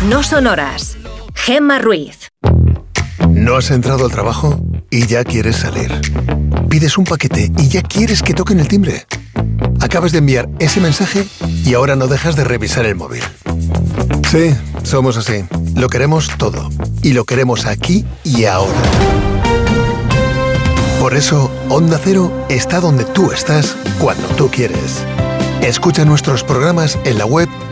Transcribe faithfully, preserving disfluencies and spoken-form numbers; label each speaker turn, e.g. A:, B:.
A: No son horas. Gemma Ruiz.
B: ¿No has entrado al trabajo y ya quieres salir? Pides un paquete y ya quieres que toquen el timbre. Acabas de enviar ese mensaje y ahora no dejas de revisar el móvil. Sí, somos así. Lo queremos todo. Y lo queremos aquí y ahora. Por eso, Onda Cero está donde tú estás, cuando tú quieres. Escucha nuestros programas en la web